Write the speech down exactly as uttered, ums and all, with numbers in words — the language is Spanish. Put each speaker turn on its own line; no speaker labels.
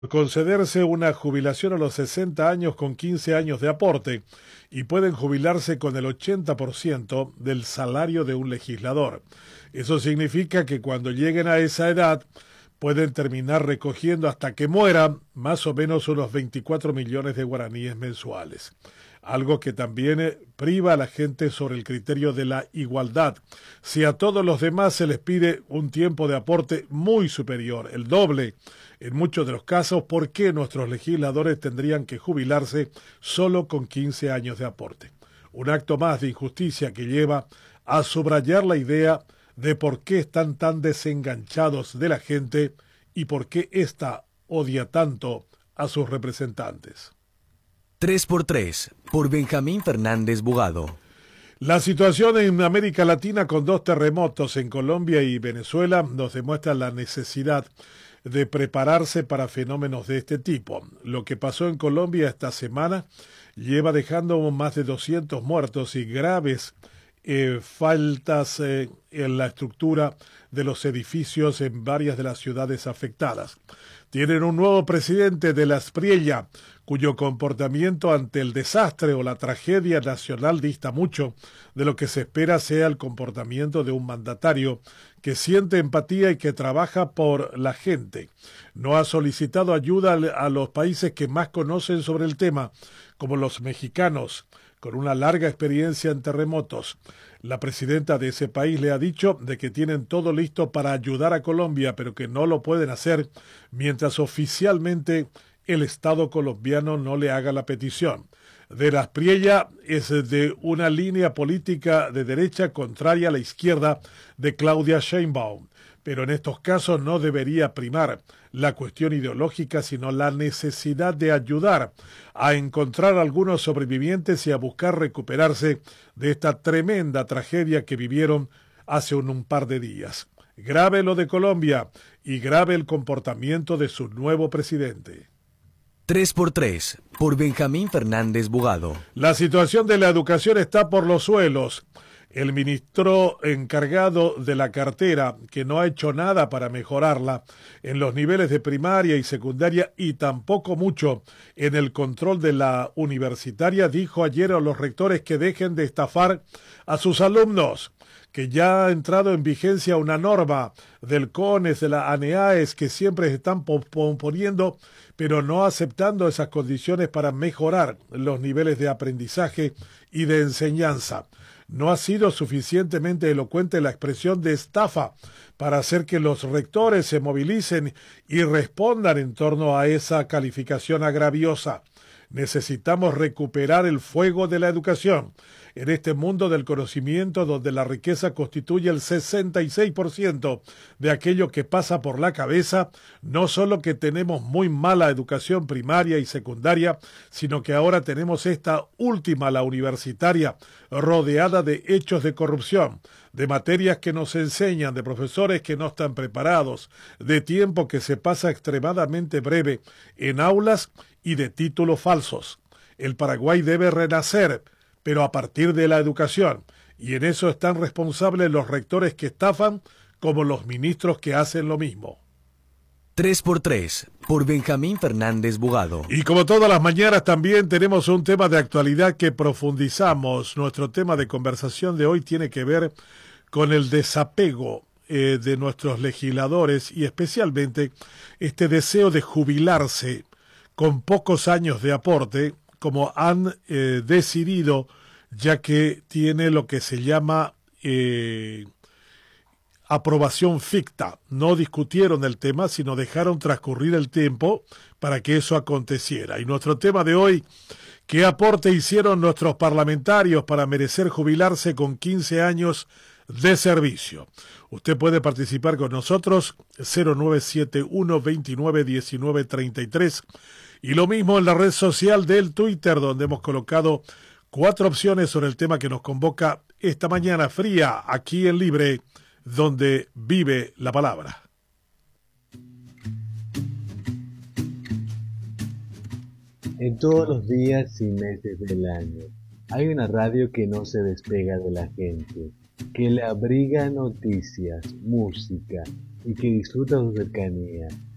concederse una jubilación a los sesenta años con quince años de aporte y pueden jubilarse con el ochenta por ciento del salario de un legislador. Eso significa que cuando lleguen a esa edad pueden terminar recogiendo hasta que mueran más o menos unos veinticuatro millones de guaraníes mensuales. Algo que también priva a la gente sobre el criterio de la igualdad. Si a todos los demás se les pide un tiempo de aporte muy superior, el doble, en muchos de los casos, ¿por qué nuestros legisladores tendrían que jubilarse solo con quince años de aporte? Un acto más de injusticia que lleva a subrayar la idea de por qué están tan desenganchados de la gente y por qué ésta odia tanto a sus representantes.
tres por tres, por Benjamín Fernández Bugado.
La situación en América Latina con dos terremotos en Colombia y Venezuela nos demuestra la necesidad de prepararse para fenómenos de este tipo. Lo que pasó en Colombia esta semana lleva dejando más de doscientos muertos y graves eh, faltas eh, en la estructura de los edificios en varias de las ciudades afectadas. Tienen un nuevo presidente de la Espriella, cuyo comportamiento ante el desastre o la tragedia nacional dista mucho de lo que se espera sea el comportamiento de un mandatario que siente empatía y que trabaja por la gente. No ha solicitado ayuda a los países que más conocen sobre el tema, como los mexicanos, con una larga experiencia en terremotos. La presidenta de ese país le ha dicho de que tienen todo listo para ayudar a Colombia, pero que no lo pueden hacer mientras oficialmente el Estado colombiano no le haga la petición. De la Espriella es de una línea política de derecha contraria a la izquierda de Claudia Sheinbaum, pero en estos casos no debería primar la cuestión ideológica, sino la necesidad de ayudar a encontrar a algunos sobrevivientes y a buscar recuperarse de esta tremenda tragedia que vivieron hace un, un par de días. Grave lo de Colombia y grave el comportamiento de su nuevo presidente.
tres por tres, por Benjamín Fernández Bugado.
La situación de la educación está por los suelos. El ministro encargado de la cartera, que no ha hecho nada para mejorarla en los niveles de primaria y secundaria y tampoco mucho en el control de la universitaria, dijo ayer a los rectores que dejen de estafar a sus alumnos, que ya ha entrado en vigencia una norma del CONES, de la ANEAES, que siempre se están posponiendo, pero no aceptando esas condiciones para mejorar los niveles de aprendizaje y de enseñanza. No ha sido suficientemente elocuente la expresión de estafa para hacer que los rectores se movilicen y respondan en torno a esa calificación agraviosa. Necesitamos recuperar el fuego de la educación en este mundo del conocimiento donde la riqueza constituye el sesenta y seis por ciento de aquello que pasa por la cabeza. No solo que tenemos muy mala educación primaria y secundaria, sino que ahora tenemos esta última, la universitaria, rodeada de hechos de corrupción, de materias que nos enseñan, de profesores que no están preparados, de tiempo que se pasa extremadamente breve en aulas y de títulos falsos. El Paraguay debe renacer, pero a partir de la educación, y en eso están responsables los rectores que estafan como los ministros que hacen lo mismo.
tres por tres, por Benjamín Fernández Bugado.
Y como todas las mañanas también tenemos un tema de actualidad que profundizamos. Nuestro tema de conversación de hoy tiene que ver con el desapego eh, de nuestros legisladores y especialmente este deseo de jubilarse con pocos años de aporte, como han eh, decidido, ya que tiene lo que se llama eh, aprobación ficta. No discutieron el tema, sino dejaron transcurrir el tiempo para que eso aconteciera. Y nuestro tema de hoy, ¿qué aporte hicieron nuestros parlamentarios para merecer jubilarse con quince años de servicio? Usted puede participar con nosotros, cero nueve siete uno, veintinueve, diecinueve, treinta y tres. Y lo mismo en la red social del Twitter, donde hemos colocado cuatro opciones sobre el tema que nos convoca esta mañana fría, aquí en Libre, donde vive la palabra.
En todos los días y meses del año, hay una radio que no se despega de la gente, que le abriga noticias, música y que disfruta su cercanía.